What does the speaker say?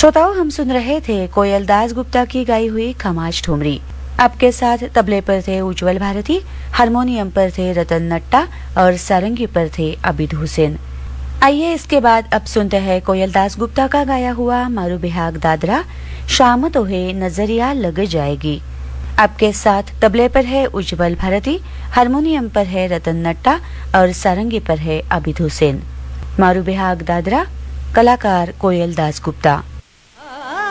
श्रोताओं, हम सुन रहे थे कोयल दास गुप्ता की गाई हुई खमाज ठुमरी। आपके साथ तबले पर थे उज्जवल भारती, हारमोनियम पर थे रतन नट्टा और सारंगी पर थे अबिद हुसैन। आइए इसके बाद अब सुनते हैं कोयल दास गुप्ता का गाया हुआ मारू बिहाग दादरा, शाम तो है नजरिया लग जाएगी। आपके साथ तबले पर है उज्जवल भारती, हारमोनियम पर है रतन नट्टा और सारंगी पर है अबिद हुसैन। मारू बिहाग दादरा, कलाकार कोयल दास गुप्ता।